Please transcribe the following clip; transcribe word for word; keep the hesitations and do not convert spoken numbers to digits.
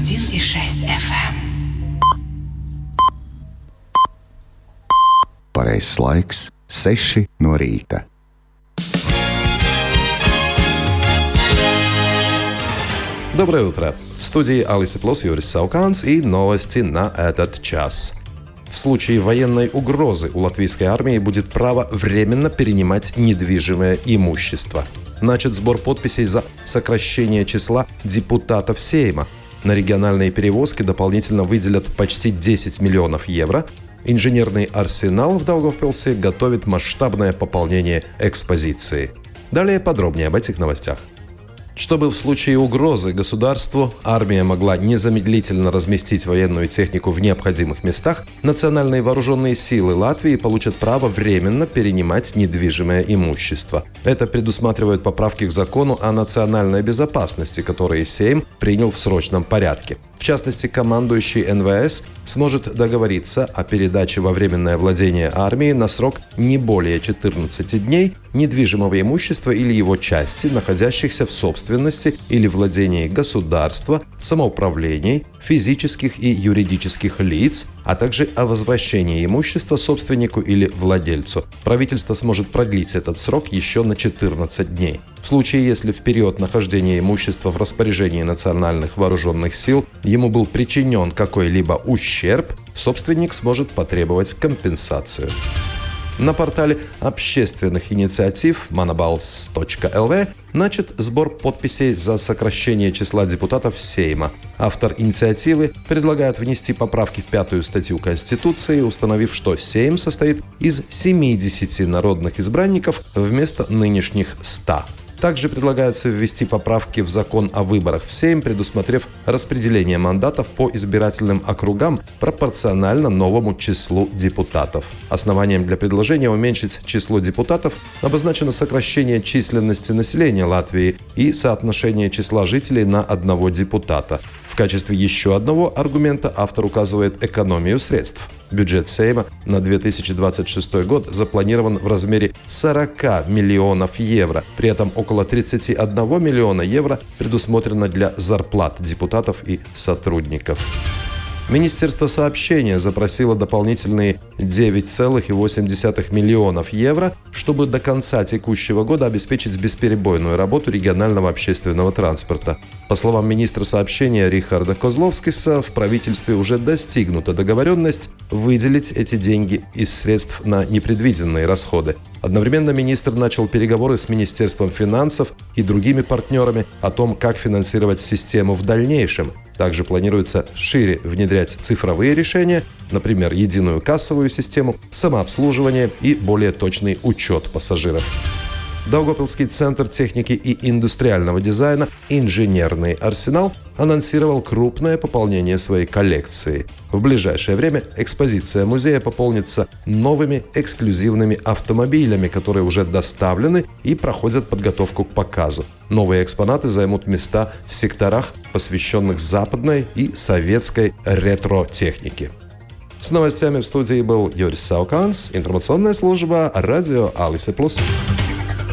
один и шесть эф эм. Pareizs laiks - seši no rīta. Доброе утро! В студии Алиса Плюс Юрис Сауканс и новости на этот час. В случае военной угрозы у латвийской армии будет право временно перенимать недвижимое имущество. Начат сбор подписей за сокращение числа депутатов Сейма. На региональные перевозки дополнительно выделят почти десять миллионов евро. Инженерный арсенал в Даугавпилсе готовит масштабное пополнение экспозиции. Далее подробнее об этих новостях. Чтобы в случае угрозы государству армия могла незамедлительно разместить военную технику в необходимых местах, национальные вооруженные силы Латвии получат право временно перенимать недвижимое имущество. Это предусматривают поправки к закону о национальной безопасности, которые Сейм принял в срочном порядке. В частности, командующий эн вэ эс сможет договориться о передаче во временное владение армии на срок не более четырнадцати дней недвижимого имущества или его части, находящихся в собственности или владении государства, самоуправлений, физических и юридических лиц, а также о возвращении имущества собственнику или владельцу. Правительство сможет продлить этот срок еще на четырнадцать дней. В случае, если в период нахождения имущества в распоряжении национальных вооруженных сил ему был причинен какой-либо ущерб, собственник сможет потребовать компенсацию. На портале общественных инициатив манабалс точка эл ви начат сбор подписей за сокращение числа депутатов Сейма. Автор инициативы предлагает внести поправки в пятую статью Конституции, установив, что Сейм состоит из семидесяти народных избранников вместо нынешних ста. Также предлагается ввести поправки в закон о выборах в Сейм, предусмотрев распределение мандатов по избирательным округам пропорционально новому числу депутатов. Основанием для предложения уменьшить число депутатов обозначено сокращение численности населения Латвии и соотношение числа жителей на одного депутата. В качестве еще одного аргумента автор указывает экономию средств. Бюджет Сейма на две тысячи двадцать шестой год запланирован в размере сорока миллионов евро. При этом около тридцати одного миллиона евро предусмотрено для зарплат депутатов и сотрудников. Министерство сообщения запросило дополнительные девять целых восемь десятых миллионов евро, чтобы до конца текущего года обеспечить бесперебойную работу регионального общественного транспорта. По словам министра сообщения Рихарда Козловскиса, в правительстве уже достигнута договоренность выделить эти деньги из средств на непредвиденные расходы. Одновременно министр начал переговоры с Министерством финансов и другими партнерами о том, как финансировать систему в дальнейшем. Также планируется шире внедрять цифровые решения, например, единую кассовую систему, самообслуживание и более точный учет пассажиров. Даугавпилский центр техники и индустриального дизайна «Инженерный арсенал» анонсировал крупное пополнение своей коллекции. В ближайшее время экспозиция музея пополнится новыми эксклюзивными автомобилями, которые уже доставлены и проходят подготовку к показу. Новые экспонаты займут места в секторах, посвященных западной и советской ретро-технике. С новостями в студии был Юрис Сауканс, информационная служба радио Алиса Плюс.